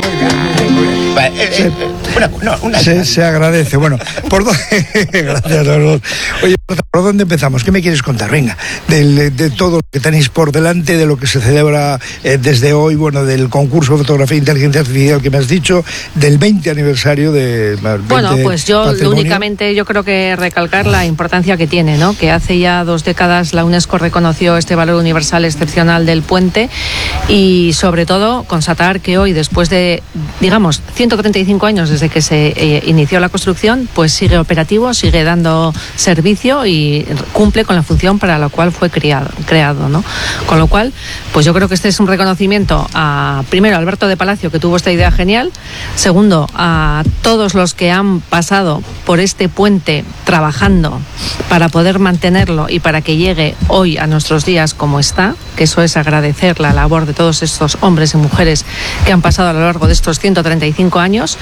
Se agradece. Bueno, gracias a todos. Oye, ¿por dónde empezamos? ¿Qué me quieres contar? Venga, de todo lo que tenéis por delante, de lo que se celebra desde hoy, bueno, del concurso de fotografía e inteligencia artificial que me has dicho, del 20 aniversario de... Bueno, pues yo únicamente yo creo que recalcar la importancia que tiene, ¿no? Que hace ya 2 décadas la UNESCO reconoció este valor universal excepcional del puente y sobre todo constatar que hoy, después de, digamos, 135 años desde que se inició la construcción, pues sigue operativo, sigue dando servicio y cumple con la función para la cual fue creado, ¿no? Con lo cual, pues yo creo que este es un reconocimiento a, primero, a Alberto de Palacio, que tuvo esta idea genial, segundo, a todos los que han pasado por este puente trabajando para poder mantenerlo y para que llegue hoy a nuestros días como está, que eso es agradecer la labor de todos estos hombres y mujeres que han pasado a lo largo de estos 135 años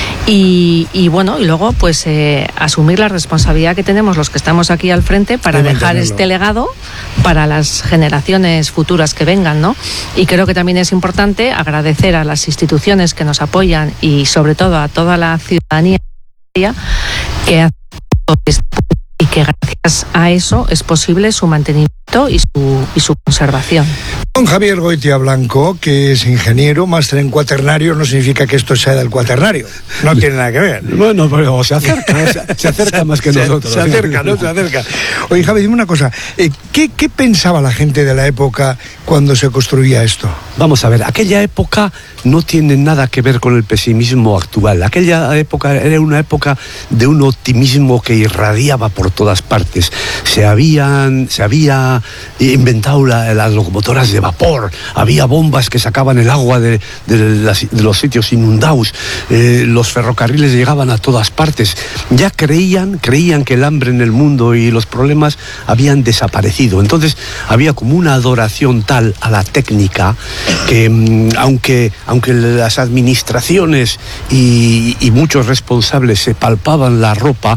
y bueno, y luego pues asumir la responsabilidad que tenemos los que estamos aquí al frente para dejar este legado para las generaciones futuras que vengan, ¿no? Y creo que también es importante agradecer a las instituciones que nos apoyan y sobre todo a toda la ciudadanía que hace esto y que gracias a eso es posible su mantenimiento y su conservación. Don Javier Goitia Blanco, que es ingeniero, máster en cuaternario, no significa que esto sea del cuaternario, no tiene nada que ver. Bueno, pero se acerca más que nosotros. Se acerca. Oye, Javi, dime una cosa, ¿qué pensaba la gente de la época cuando se construía esto? Vamos a ver, aquella época no tiene nada que ver con el pesimismo actual. Aquella época era una época de un optimismo que irradiaba por todas partes. Se había inventado las locomotoras de vapor, había bombas que sacaban el agua de los sitios inundados, los ferrocarriles llegaban a todas partes. Ya creían que el hambre en el mundo y los problemas habían desaparecido. Entonces había como una adoración tal a la técnica que aunque las administraciones y muchos responsables se palpaban la ropa,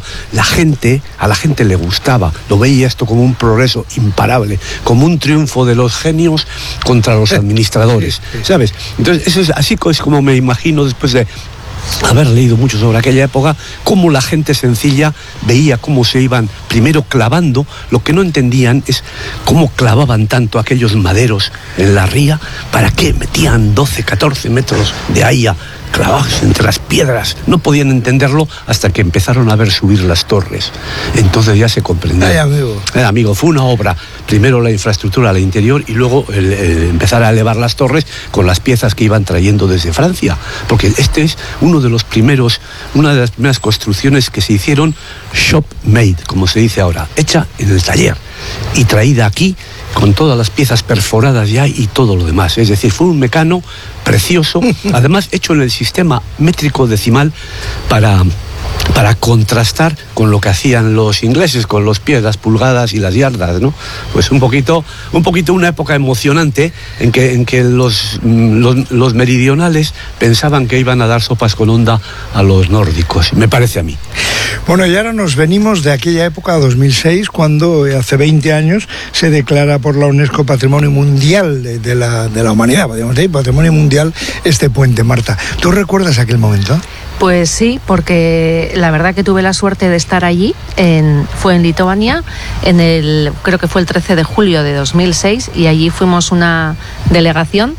a la gente le gustaba, lo veía esto como un progreso imparable, como un triunfo de los genios contra los administradores, ¿sabes? Entonces eso es así como me imagino, después de haber leído mucho sobre aquella época, cómo la gente sencilla veía cómo se iban primero clavando. Lo que no entendían es cómo clavaban tanto aquellos maderos en la ría, para qué metían 12, 14 metros de ahí clavados entre las piedras. No podían entenderlo hasta que empezaron a ver subir las torres. Entonces ya se comprendió. Amigo, fue una obra, primero la infraestructura al interior y luego el empezar a elevar las torres con las piezas que iban trayendo desde Francia, porque este es una de las primeras construcciones que se hicieron shop made, como se dice ahora, hecha en el taller y traída aquí con todas las piezas perforadas ya y todo lo demás. Es decir, fue un mecano precioso, además hecho en el sistema métrico decimal para contrastar con lo que hacían los ingleses con los pies, las pulgadas y las yardas, ¿no? Pues un poquito una época emocionante en que los meridionales pensaban que iban a dar sopas con onda a los nórdicos, me parece a mí. Bueno, y ahora nos venimos de aquella época, 2006, cuando hace 20 años se declara por la UNESCO Patrimonio Mundial de la Humanidad, podríamos decir, Patrimonio Mundial, este puente, Marta. ¿Tú recuerdas aquel momento? Pues sí, porque la verdad que tuve la suerte de estar allí, fue en Lituania, creo que fue el 13 de julio de 2006, y allí fuimos una delegación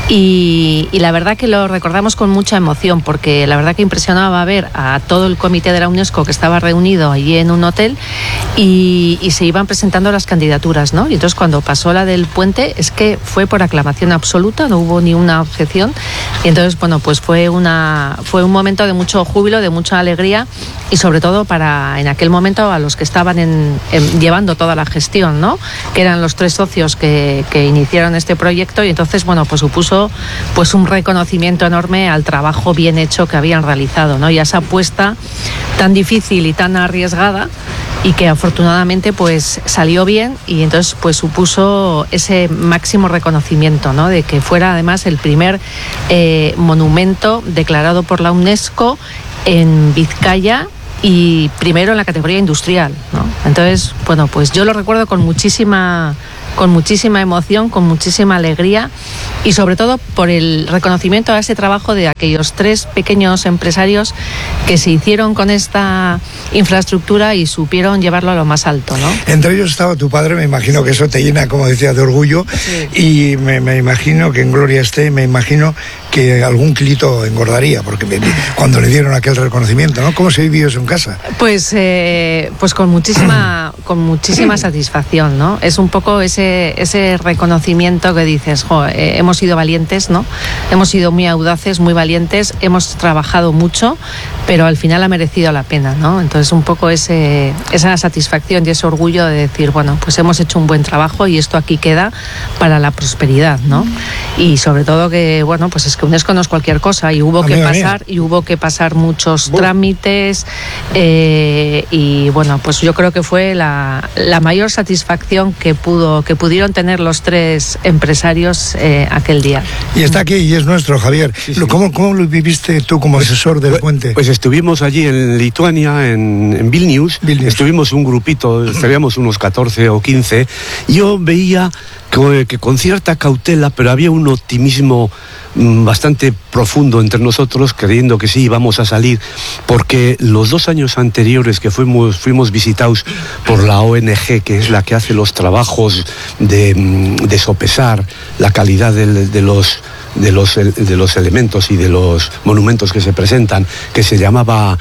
y la verdad que lo recordamos con mucha emoción, porque la verdad que impresionaba ver a todo el comité de la UNESCO que estaba reunido allí en un hotel y se iban presentando las candidaturas, ¿no? Y entonces cuando pasó la del puente es que fue por aclamación absoluta, no hubo ni una objeción, y entonces bueno, pues fue un momento de mucho júbilo, de mucha alegría y sobre todo en aquel momento a los que estaban llevando toda la gestión, ¿no? Que eran los 3 socios que iniciaron este proyecto, y entonces bueno, pues supuso pues un reconocimiento enorme al trabajo bien hecho que habían realizado, ¿no? Y a esa apuesta tan difícil y tan arriesgada, y que afortunadamente pues salió bien, y entonces pues supuso ese máximo reconocimiento, ¿no? De que fuera además el primer monumento declarado por la UNESCO en Vizcaya y primero en la categoría industrial, ¿no? Entonces, bueno, pues yo lo recuerdo con muchísima con muchísima emoción, con muchísima alegría y sobre todo por el reconocimiento a ese trabajo de aquellos 3 pequeños empresarios que se hicieron con esta infraestructura y supieron llevarlo a lo más alto, ¿no? Entre ellos estaba tu padre, me imagino que eso te llena, como decía, de orgullo, sí. Y me imagino que en gloria esté, me imagino que algún kilito engordaría, porque cuando le dieron aquel reconocimiento, ¿no? ¿Cómo se vivió eso en casa? Pues con muchísima satisfacción, ¿no? Es un poco ese reconocimiento que dices, hemos sido valientes, ¿no? Hemos sido muy audaces, muy valientes, hemos trabajado mucho, pero al final ha merecido la pena, ¿no? Entonces un poco esa satisfacción y ese orgullo de decir, bueno, pues hemos hecho un buen trabajo y esto aquí queda para la prosperidad, ¿no? Y sobre todo que, bueno, pues es que UNESCO no es cualquier cosa y hubo que pasar muchos trámites y bueno, pues yo creo que fue la mayor satisfacción que pudieron tener los 3 empresarios aquel día. Y está aquí y es nuestro, Javier. Sí, sí. ¿Cómo lo viviste tú como asesor del puente? Pues estuvimos allí en Lituania, en Vilnius. Estuvimos un grupito, estaríamos unos 14 o 15. Yo veía que con cierta cautela, pero había un optimismo bastante profundo entre nosotros, creyendo que sí íbamos a salir, porque los 2 años anteriores que fuimos visitados por la ONG, que es la que hace los trabajos de sopesar la calidad de los elementos y de los monumentos que se presentan, que se llamaba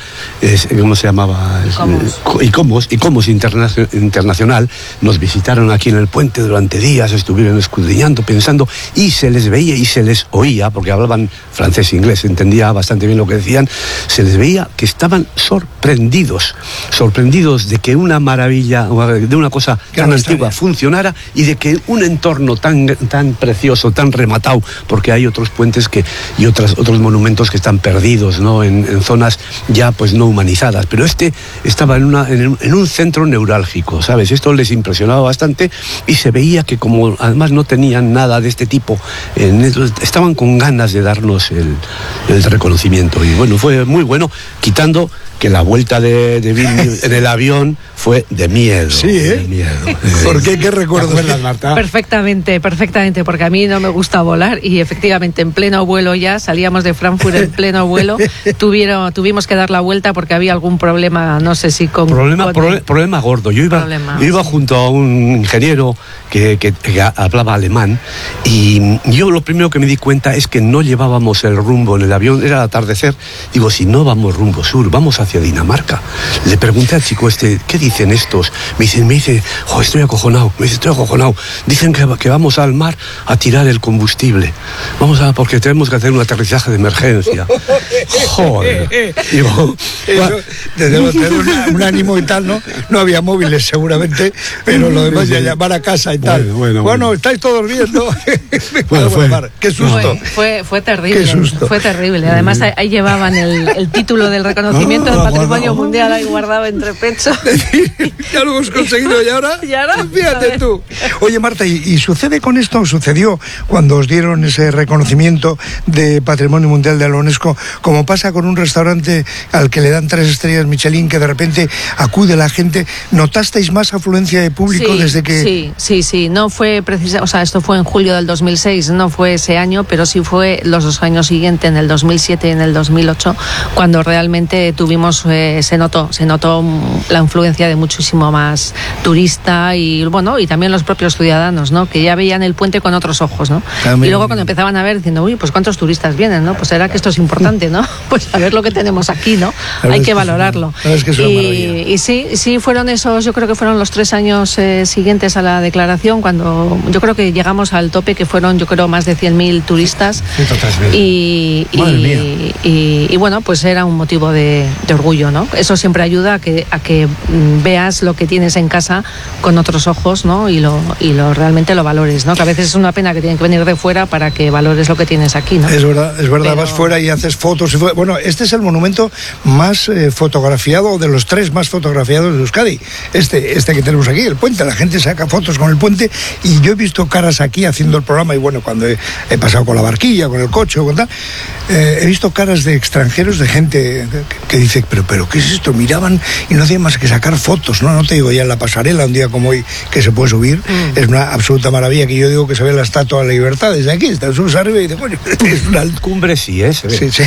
ICOMOS Internacional. Nos visitaron aquí en el puente durante días, estuvieron escudriñando, pensando, y se les veía y se les oía, porque hablaban francés e inglés, entendía bastante bien lo que decían, se les veía que estaban sorprendidos de que una maravilla, de una cosa tan antigua funcionara, y de que un entorno tan precioso, tan rematado, porque hay otros puentes y otros monumentos que están perdidos, ¿no? En zonas ya pues no humanizadas, pero este estaba en un centro neurálgico, ¿sabes? Esto les impresionaba bastante y se veía que como además no tenían nada de este tipo, estaban con ganas de darnos el reconocimiento, y bueno, fue muy bueno, quitando que la vuelta de Vilnius en el avión fue de miedo. Sí, ¿eh? De miedo. ¿Por qué? ¿Qué recuerdas, Marta? Perfectamente, porque a mí no me gusta volar y efectivamente en pleno vuelo ya, salíamos de Frankfurt en pleno vuelo, tuvimos que dar la vuelta porque había algún problema, no sé si con... Problema gordo. Yo iba junto a un ingeniero que hablaba alemán, y yo lo primero que me di cuenta es que no llevábamos el rumbo en el avión, era el atardecer. Digo, si no vamos rumbo sur, vamos hacia Dinamarca. Le pregunté al chico ¿qué dicen estos? Me dice, estoy acojonado. Dicen que vamos al mar a tirar el combustible. Porque tenemos que hacer un aterrizaje de emergencia. Joder. Digo, desde un ánimo y tal, ¿no? No había móviles seguramente, pero lo demás ya llamar a casa y tal. Bueno, estáis todos bien, ¿no? Qué susto. Fue terrible. Qué susto. Fue terrible. Además ahí llevaban el título del reconocimiento del Patrimonio Mundial ahí guardado entre pechos. Ya lo hemos conseguido y ahora fíjate tú. Oye, Marta, ¿y sucedió cuando os dieron ese reconocimiento de Patrimonio Mundial de la UNESCO, como pasa con un restaurante al que le dan 3 estrellas Michelin, que de repente acude la gente? ¿Notasteis más afluencia de público desde que...? Sí, no fue esto fue en julio del 2006, no fue ese año, pero sí fue los 2 años siguientes, en el 2007 y en el 2008, cuando realmente se notó la influencia de muchísimo más turista y también los propios ciudadanos, ¿no? Que ya veían el puente con otros ojos, ¿no? Y luego cuando empezaban a ver diciendo, pues cuántos turistas vienen, ¿no? Pues será que esto es importante, ¿no? Pues a ver lo que tenemos aquí, ¿no? Hay que valorarlo. Y sí fueron esos, yo creo que fueron los 3 años siguientes a la declaración, cuando yo creo que llegamos al tope, que fueron, yo creo, más de 100.000 turistas. Y bueno, pues era un motivo de orgullo, ¿no? Eso siempre ayuda a que veas lo que tienes en casa con otros ojos, ¿no? Y realmente lo valores, ¿no? Que a veces es una pena que tienen que venir de fuera para que valores lo que tienes aquí, ¿no? Es verdad, pero... vas fuera y haces fotos. Bueno, este es el monumento más fotografiado, de los 3 más fotografiados de Euskadi. Este que tenemos aquí, el puente. La gente saca fotos con el puente, y yo he visto caras aquí haciendo el programa, y bueno, cuando he pasado con la barquilla, con el coche, con tal, he visto caras de extranjeros, de gente que dice, pero ¿qué es esto? Miraban y no hacían más que sacar fotos, ¿no? No te digo ya en la pasarela, un día como hoy, que se puede subir. Es una absoluta maravilla, que yo digo que se ve la Estatua de la Libertad desde aquí, subes arriba y dices, coño, es una... Cumbre sí, se ve. Sí, sí.